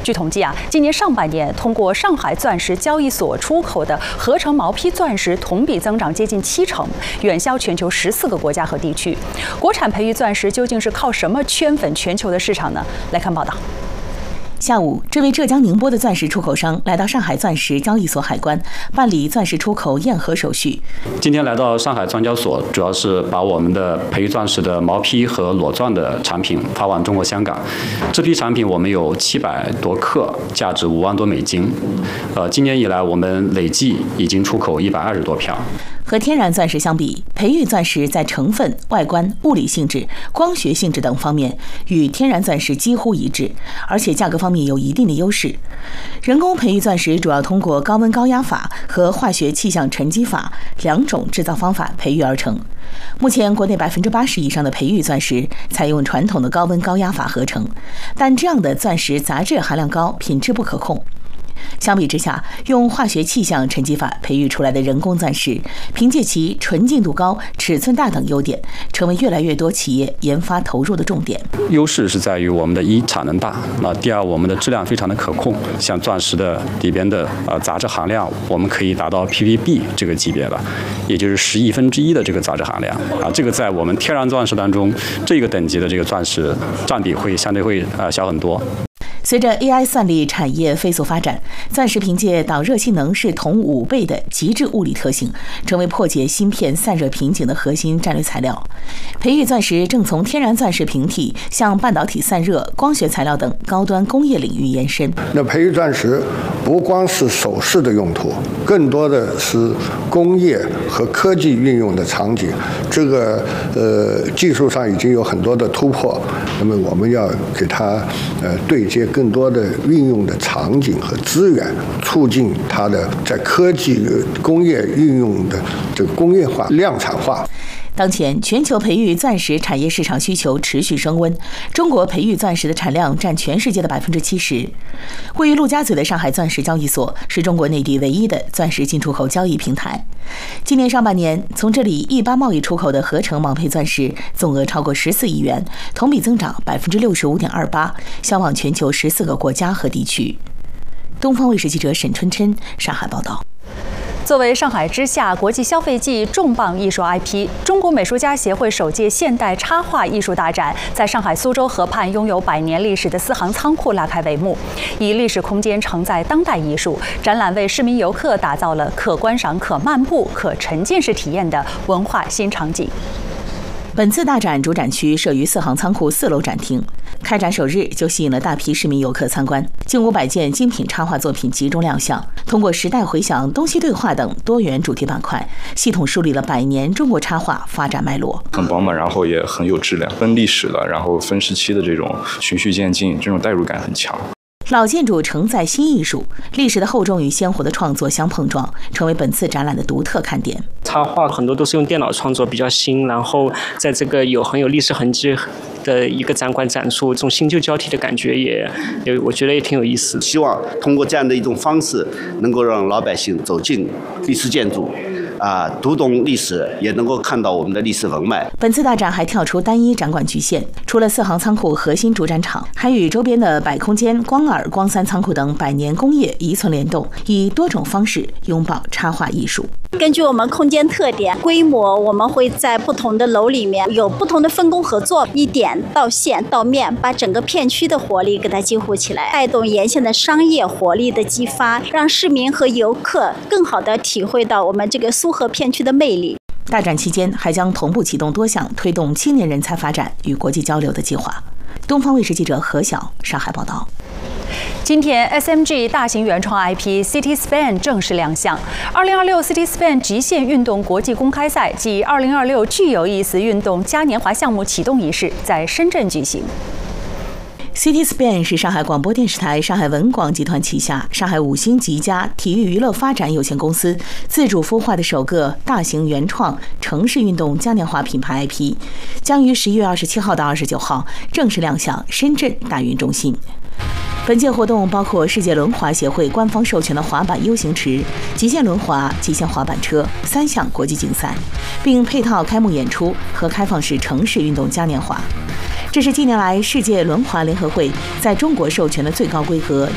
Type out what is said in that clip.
据统计今年上半年通过上海钻石交易所出口的合成毛坯钻石同比增长接近70%，远销全球14个国家和地区。国产培育钻石究竟是靠什么圈粉全球的市场呢？来看报道。 下午，这位浙江宁波的钻石出口商来到上海钻石交易所海关办理钻石出口验核手续。 今天来到上海钻交所，主要是把我们的培育钻石的毛坯和裸钻的产品发往中国香港。这批产品我们有700多克，价值5万多美金。今年以来我们累计已经出口120多票。 和天然钻石相比，培育钻石在成分、外观、物理性质、光学性质等方面与天然钻石几乎一致，而且价格方面有一定的优势。人工培育钻石主要通过高温高压法和化学气象沉积法2种制造方法培育而成。目前，国内80%以上的培育钻石采用传统的高温高压法合成，但这样的钻石杂质含量高，品质不可控。相比之下，用化学气象沉积法培育出来的人工钻石，凭借其纯净度高、尺寸大等优点，成为越来越多企业研发投入的重点。 优势是在于我们的产能大，第二我们的质量非常的可控，像钻石的里边的杂质含量，我们可以达到 ppb 这个级别了，也就是10亿分之一的这个杂质含量这个在我们天然钻石当中，这个等级的这个钻石占比会相对会小很多。 随着 AI 算力产业飞速发展，钻石凭借导热性能是铜5倍的极致物理特性，成为破解芯片散热瓶颈的核心战略材料。培育钻石正从天然钻石平替向半导体散热、光学材料等高端工业领域延伸。 那培育钻石不光是首饰的用途，更多的是工业和科技运用的场景。这个技术上已经有很多的突破，那么我们要给它对接更多的运用的场景和资源，促进它的在科技工业运用的这个工业化、量产化。 当前，全球培育钻石产业市场需求持续升温，中国培育钻石的产量占全世界的70%。位于陆家嘴的上海钻石交易所是中国内地唯一的钻石进出口交易平台。今年上半年，从这里一般贸易出口的合成毛坯钻石总额超过14亿元，同比增长65.28%，销往全球14个国家和地区。东方卫视记者沈春琛上海报道。 作为上海之夏国际消费季重磅艺术 IP， 中国美术家协会首届现代插画艺术大展在上海苏州河畔拥有100年历史的4行仓库拉开帷幕，以历史空间承载当代艺术，展览为市民游客打造了可观赏、可漫步、可沉浸式体验的文化新场景。 本次大展主展区设于4行仓库4楼展厅，开展首日就吸引了大批市民游客参观，近500件精品插画作品集中亮相。通过时代回响、东西对话等多元主题板块，系统梳理了100年中国插画发展脉络。 很饱满，然后也很有质量，分历史的，然后分时期的这种循序渐进，这种代入感很强。 老建筑承载新艺术，历史的厚重与鲜活的创作相碰撞，成为本次展览的独特看点。 插画很多都是用电脑创作，比较新，然后在这个很有历史痕迹的一个展馆展出，这种新旧交替的感觉我觉得也挺有意思。 希望通过这样的一种方式，能够让老百姓走进历史建筑。读懂历史，也能够看到我们的历史文脉。 本次大展还跳出单一展馆局限，除了4行仓库核心主展场，还与周边的百空间、光耳、光三仓库等100年工业遗存联动，以多种方式拥抱插画艺术。 根据我们空间特点、规模，我们会在不同的楼里面有不同的分工合作，一点到线到面，把整个片区的活力给它激活起来，带动沿线的商业活力的激发，让市民和游客更好地体会到我们这个苏河片区的魅力。 大展期间还将同步启动多项推动青年人才发展与国际交流的计划。东方卫视记者何晓上海报道。 今天 SMG 大型原创 IP CitySpan 正式亮相。2026 CitySpan 极限运动国际公开赛暨2026具有意思运动嘉年华项目启动仪式在深圳举行。 CitySpan 是上海广播电视台、上海文广集团旗下上海5星级家体育娱乐发展有限公司自主孵化的首个大型原创城市运动嘉年华品牌 IP， 将于11月27号到29号正式亮相深圳大运中心。本届活动包括世界轮滑协会官方授权的滑板 U 型池、极限轮滑、极限滑板车3项国际竞赛，并配套开幕演出和开放式城市运动嘉年华。这是近年来世界轮滑联合会在中国授权的最高规格